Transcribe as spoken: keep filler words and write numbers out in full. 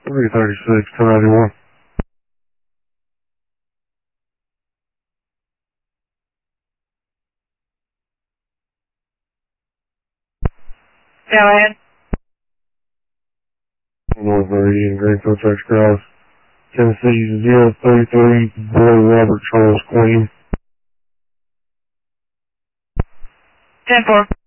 three thirty-six, ten ninety-one. Go ahead. North Meridian, Greenfield Church Cross, Tennessee zero three three, Boy Robert Charles Queen. ten four.